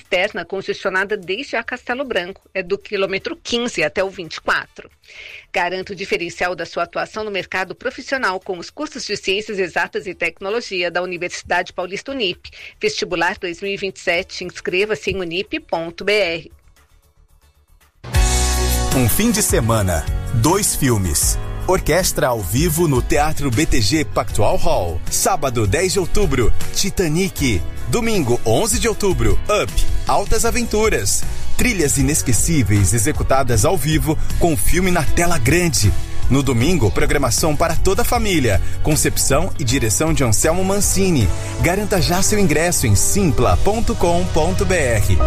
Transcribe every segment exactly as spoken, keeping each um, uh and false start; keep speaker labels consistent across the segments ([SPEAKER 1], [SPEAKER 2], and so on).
[SPEAKER 1] externa congestionada desde a Castelo Branco, é do quilômetro quinze até o vinte e quatro. Garanta o diferencial da sua atuação no mercado profissional com os cursos de Ciências Exatas e Tecnologia da Universidade Paulista Unip. Vestibular dois mil e vinte e sete, inscreva-se em unip ponto b r.
[SPEAKER 2] Um fim de semana, dois filmes. Orquestra ao vivo no Teatro B T G Pactual Hall. Sábado, dez de outubro, Titanic. Domingo, onze de outubro, Up, Altas Aventuras. Trilhas inesquecíveis executadas ao vivo com o filme na tela grande. No domingo, programação para toda a família. Concepção e direção de Anselmo Mancini. Garanta já seu ingresso em simpla ponto com ponto b r.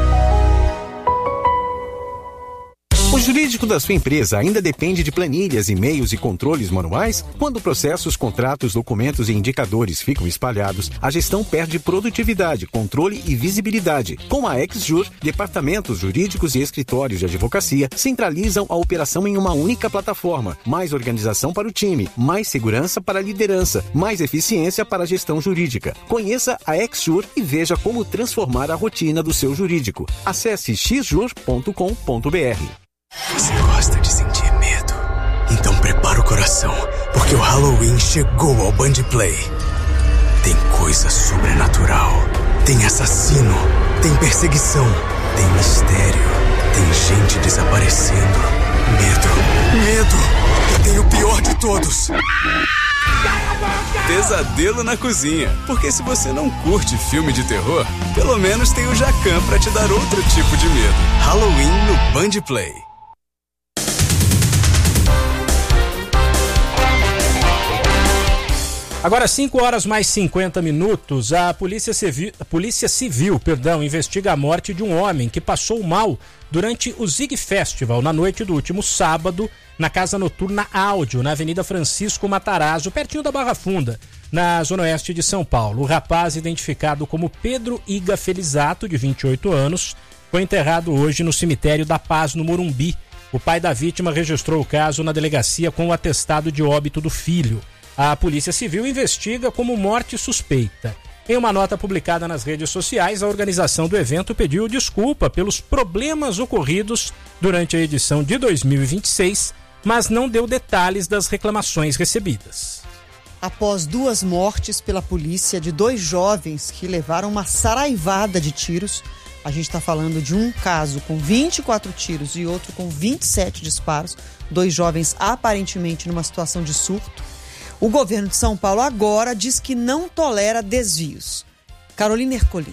[SPEAKER 3] O jurídico da sua empresa ainda depende de planilhas, e-mails e controles manuais? Quando processos, contratos, documentos e indicadores ficam espalhados, a gestão perde produtividade, controle e visibilidade. Com a Exjur, departamentos jurídicos e escritórios de advocacia centralizam a operação em uma única plataforma. Mais organização para o time, mais segurança para a liderança, mais eficiência para a gestão jurídica. Conheça a Exjur e veja como transformar a rotina do seu jurídico. Acesse x jur ponto com ponto b r.
[SPEAKER 4] Você gosta de sentir medo? Então prepara o coração, porque o Halloween chegou ao Band Play. Tem coisa sobrenatural, tem assassino, tem perseguição, tem mistério, tem gente desaparecendo. Medo, medo, e tem o pior de todos.
[SPEAKER 5] Pesadelo na cozinha, porque se você não curte filme de terror, pelo menos tem o Jacan pra te dar outro tipo de medo.
[SPEAKER 4] Halloween no Band Play.
[SPEAKER 6] Agora cinco horas mais cinquenta minutos, a Polícia Civil, a Polícia Civil perdão, investiga a morte de um homem que passou mal durante o Zig Festival na noite do último sábado na Casa Noturna Áudio, na Avenida Francisco Matarazzo, pertinho da Barra Funda, na zona oeste de São Paulo. O rapaz, identificado como Pedro Iga Felizato, de vinte e oito anos, foi enterrado hoje no cemitério da Paz, no Morumbi. O pai da vítima registrou o caso na delegacia com o atestado de óbito do filho. A Polícia Civil investiga como morte suspeita. Em uma nota publicada nas redes sociais, a organização do evento pediu desculpa pelos problemas ocorridos durante a edição de dois mil e vinte e seis, mas não deu detalhes das reclamações recebidas.
[SPEAKER 7] Após duas mortes pela polícia de dois jovens que levaram uma saraivada de tiros, a gente está falando de um caso com vinte e quatro tiros e outro com vinte e sete disparos, dois jovens aparentemente numa situação de surto. O governo de São Paulo agora diz que não tolera desvios. Carolina Ercolim.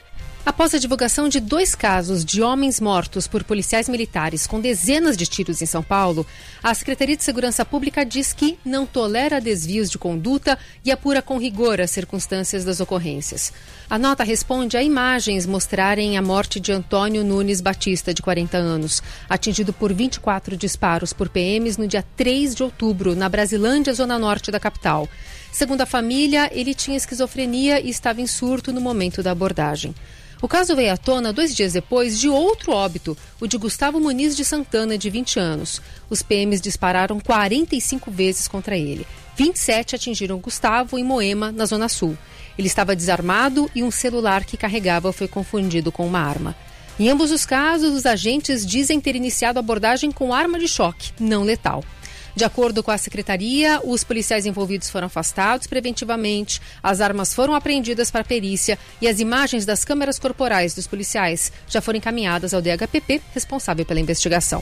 [SPEAKER 8] Após a divulgação de dois casos de homens mortos por policiais militares com dezenas de tiros em São Paulo, a Secretaria de Segurança Pública diz que não tolera desvios de conduta e apura com rigor as circunstâncias das ocorrências. A nota responde a imagens mostrarem a morte de Antônio Nunes Batista, de quarenta anos, atingido por vinte e quatro disparos por P Ms no dia três de outubro, na Brasilândia, zona norte da capital. Segundo a família, ele tinha esquizofrenia e estava em surto no momento da abordagem. O caso veio à tona dois dias depois de outro óbito, o de Gustavo Muniz de Santana, de vinte anos. Os P Ms dispararam quarenta e cinco vezes contra ele. vinte e sete atingiram Gustavo em Moema, na Zona Sul. Ele estava desarmado e um celular que carregava foi confundido com uma arma. Em ambos os casos, os agentes dizem ter iniciado a abordagem com arma de choque, não letal. De acordo com a secretaria, os policiais envolvidos foram afastados preventivamente, as armas foram apreendidas para perícia e as imagens das câmeras corporais dos policiais já foram encaminhadas ao D H P P, responsável pela investigação.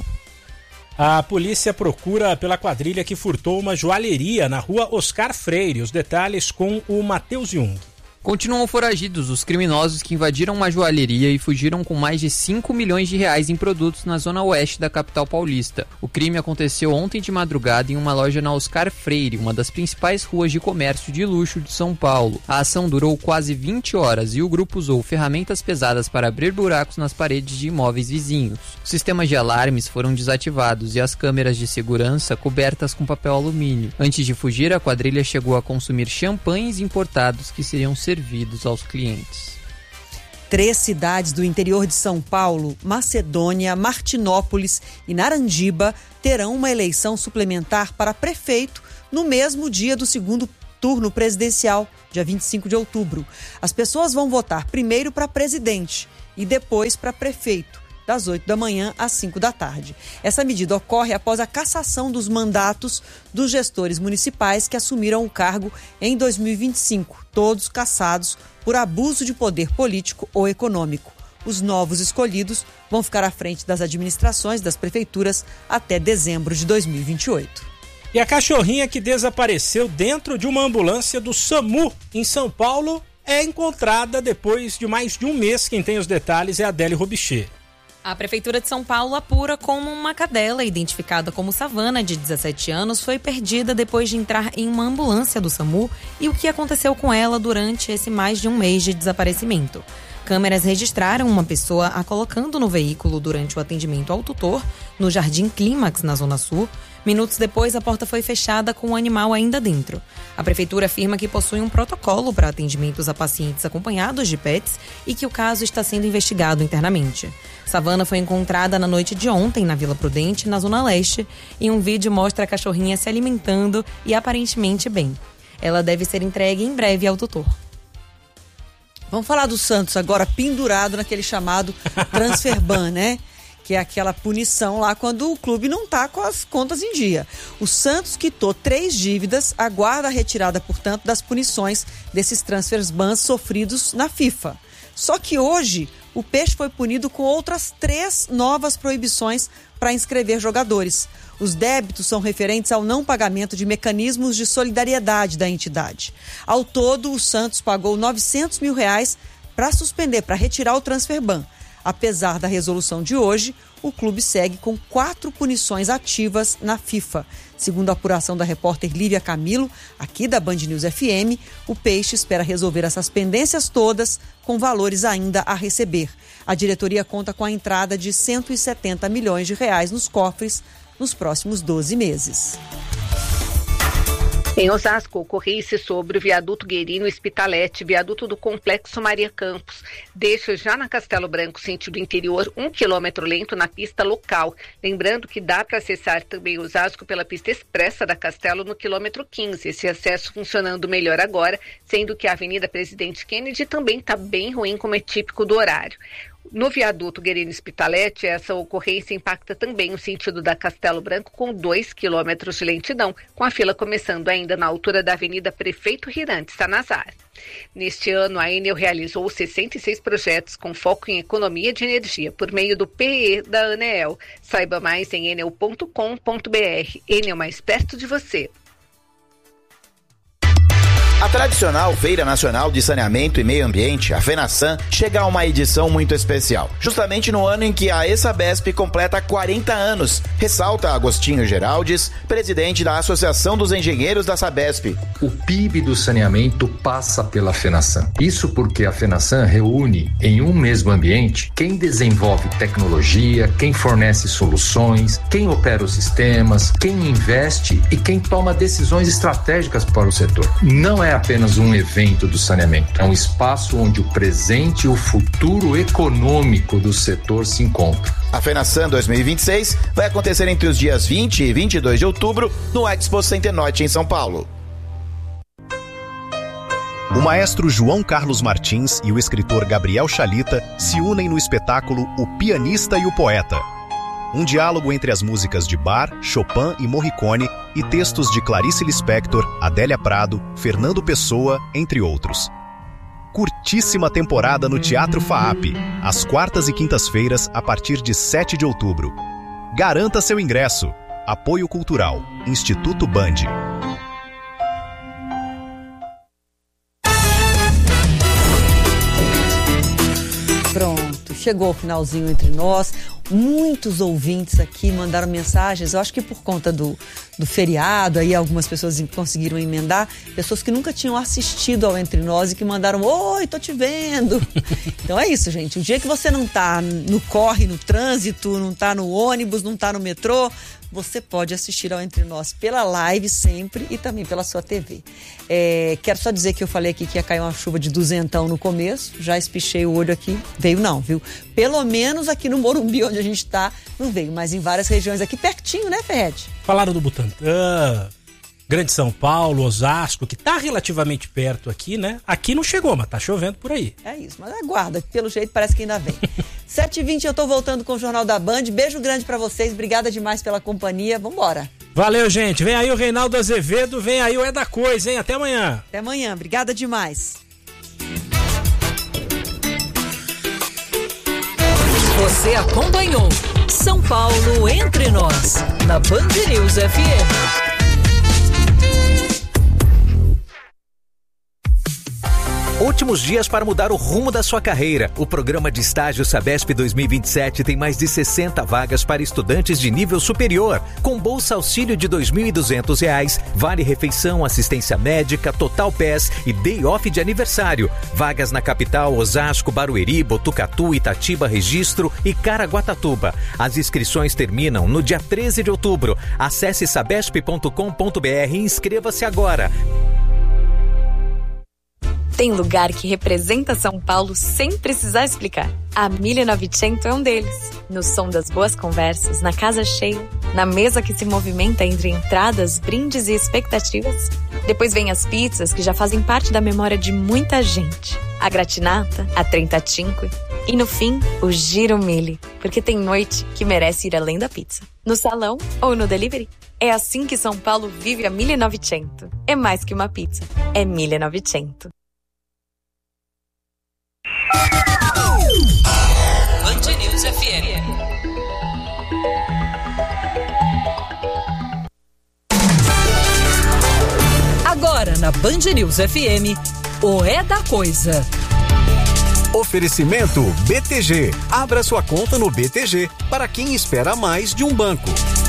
[SPEAKER 6] A polícia procura pela quadrilha que furtou uma joalheria na rua Oscar Freire. Os detalhes com o Matheus Jung.
[SPEAKER 9] Continuam foragidos os criminosos que invadiram uma joalheria e fugiram com mais de cinco milhões de reais em produtos na zona oeste da capital paulista. O crime aconteceu ontem de madrugada em uma loja na Oscar Freire, uma das principais ruas de comércio de luxo de São Paulo. A ação durou quase vinte horas e o grupo usou ferramentas pesadas para abrir buracos nas paredes de imóveis vizinhos. Os sistemas de alarmes foram desativados e as câmeras de segurança cobertas com papel alumínio. Antes de fugir, a quadrilha chegou a consumir champanhes importados que seriam servidos servidos aos clientes.
[SPEAKER 7] Três cidades do interior de São Paulo, Macedônia, Martinópolis e Narandiba, terão uma eleição suplementar para prefeito no mesmo dia do segundo turno presidencial, dia vinte e cinco de outubro. As pessoas vão votar primeiro para presidente e depois para prefeito, das oito da manhã às cinco da tarde. Essa medida ocorre após a cassação dos mandatos dos gestores municipais que assumiram o cargo em dois mil e vinte e cinco, todos cassados por abuso de poder político ou econômico. Os novos escolhidos vão ficar à frente das administrações das prefeituras até dezembro de dois mil e vinte e oito.
[SPEAKER 6] E a cachorrinha que desapareceu dentro de uma ambulância do SAMU em São Paulo é encontrada depois de mais de um mês. Quem tem os detalhes é a Adélia Robichê.
[SPEAKER 10] A Prefeitura de São Paulo apura como uma cadela identificada como Savana, de dezessete anos, foi perdida depois de entrar em uma ambulância do SAMU e o que aconteceu com ela durante esse mais de um mês de desaparecimento. Câmeras registraram uma pessoa a colocando no veículo durante o atendimento ao tutor, no Jardim Clímax, na Zona Sul. Minutos depois, a porta foi fechada com o animal ainda dentro. A Prefeitura afirma que possui um protocolo para atendimentos a pacientes acompanhados de pets e que o caso está sendo investigado internamente. Savana foi encontrada na noite de ontem na Vila Prudente, na Zona Leste, e um vídeo mostra a cachorrinha se alimentando e aparentemente bem. Ela deve ser entregue em breve ao tutor.
[SPEAKER 7] Vamos falar do Santos agora, pendurado naquele chamado transfer ban, né? Que é aquela punição lá quando o clube não está com as contas em dia. O Santos quitou três dívidas, aguarda a retirada, portanto, das punições desses transfers bans sofridos na FIFA. Só que hoje o Peixe foi punido com outras três novas proibições para inscrever jogadores. Os débitos são referentes ao não pagamento de mecanismos de solidariedade da entidade. Ao todo, o Santos pagou novecentos mil reais para suspender, para retirar o transfer ban. Apesar da resolução de hoje, o clube segue com quatro punições ativas na FIFA. Segundo a apuração da repórter Lívia Camilo, aqui da Band News F M, o Peixe espera resolver essas pendências todas com valores ainda a receber. A diretoria conta com a entrada de cento e setenta milhões de reais nos cofres nos próximos doze meses.
[SPEAKER 1] Em Osasco, ocorreu-se sobre o viaduto Guerino Espitalete, viaduto do Complexo Maria Campos. Deixa já na Castelo Branco, sentido interior, um quilômetro lento na pista local. Lembrando que dá para acessar também Osasco pela pista expressa da Castelo no quilômetro quinze. Esse acesso funcionando melhor agora, sendo que a Avenida Presidente Kennedy também está bem ruim, como é típico do horário. No viaduto Guerino Espitalete, essa ocorrência impacta também o sentido da Castelo Branco com dois quilômetros de lentidão, com a fila começando ainda na altura da Avenida Prefeito Rirante Sanazar. Neste ano, a Enel realizou sessenta e seis projetos com foco em economia de energia por meio do P E da Aneel. Saiba mais em enel ponto com ponto b r. Enel, mais perto de você.
[SPEAKER 11] A tradicional Feira Nacional de Saneamento e Meio Ambiente, a FENASAN, chega a uma edição muito especial, justamente no ano em que a ESABESP completa quarenta anos, ressalta Agostinho Geraldes, presidente da Associação dos Engenheiros da Sabesp.
[SPEAKER 12] O P I B do saneamento passa pela FENASAN. Isso porque a FENASAN reúne em um mesmo ambiente quem desenvolve tecnologia, quem fornece soluções, quem opera os sistemas, quem investe e quem toma decisões estratégicas para o setor. Não é É apenas um evento do saneamento, é um espaço onde o presente e o futuro econômico do setor se encontram.
[SPEAKER 11] A FENASAN dois mil e vinte e seis vai acontecer entre os dias vinte e vinte e dois de outubro no Expo Center Norte em São Paulo.
[SPEAKER 2] O maestro João Carlos Martins e o escritor Gabriel Chalita se unem no espetáculo O Pianista e o Poeta. Um diálogo entre as músicas de Bach, Chopin e Morricone e textos de Clarice Lispector, Adélia Prado, Fernando Pessoa, entre outros. Curtíssima temporada no Teatro FAAP, às quartas e quintas-feiras, a partir de sete de outubro. Garanta seu ingresso. Apoio Cultural, Instituto Band.
[SPEAKER 7] Pronto, chegou o finalzinho entre nós. Muitos ouvintes aqui mandaram mensagens, eu acho que por conta do, do feriado, aí algumas pessoas conseguiram emendar, pessoas que nunca tinham assistido ao Entre Nós e que mandaram, oi, tô te vendo. Então é isso, gente, o dia que você não tá no corre, no trânsito, não tá no ônibus, não tá no metrô, você pode assistir ao Entre Nós pela live sempre e também pela sua T V. É, quero só dizer que eu falei aqui que ia cair uma chuva de duzentão no começo, já espichei o olho aqui, veio não, viu? Pelo menos aqui no Morumbi, onde a gente tá, não veio, mas em várias regiões aqui pertinho, né, Ferretti?
[SPEAKER 6] Falaram do Butantã, Grande São Paulo, Osasco, que tá relativamente perto aqui, né? Aqui não chegou, mas tá chovendo por aí.
[SPEAKER 7] É isso, mas aguarda, pelo jeito parece que ainda vem. sete e vinte eu tô voltando com o Jornal da Band. Beijo grande pra vocês, obrigada demais pela companhia. Vambora.
[SPEAKER 6] Valeu, gente. Vem aí o Reinaldo Azevedo, vem aí o É da Coisa, hein? Até amanhã.
[SPEAKER 7] Até amanhã, obrigada demais.
[SPEAKER 13] Você acompanhou São Paulo Entre Nós, na Band News F M.
[SPEAKER 14] Últimos dias para mudar o rumo da sua carreira. O programa de estágio Sabesp dois mil e vinte e sete tem mais de sessenta vagas para estudantes de nível superior, com bolsa auxílio de dois mil e duzentos reais, vale refeição, assistência médica, total P E S e day off de aniversário. Vagas na capital, Osasco, Barueri, Botucatu, Itatiba, Registro e Caraguatatuba. As inscrições terminam no dia treze de outubro. Acesse sabesp ponto com ponto br e inscreva-se agora.
[SPEAKER 15] Tem lugar que representa São Paulo sem precisar explicar. A mille e novecento é um deles. No som das boas conversas, na casa cheia, na mesa que se movimenta entre entradas, brindes e expectativas. Depois vem as pizzas que já fazem parte da memória de muita gente. A gratinata, a trentacinque e no fim, o giro mille, porque tem noite que merece ir além da pizza. No salão ou no delivery. É assim que São Paulo vive a mille e novecento. É mais que uma pizza, é mille e novecento.
[SPEAKER 13] Band News F M. Agora na Band News F M, o É da Coisa.
[SPEAKER 3] Oferecimento B T G. Abra sua conta no B T G para quem espera mais de um banco.